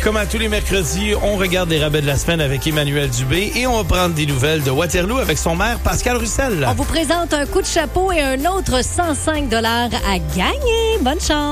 comme à tous les mercredis, on regarde les rabais de la semaine avec Emmanuel Dubé et on va prendre des nouvelles de Waterloo avec son maire Pascal Russell. On vous présente un coup de chapeau et un autre 105 $ à gagner. Bonne chance!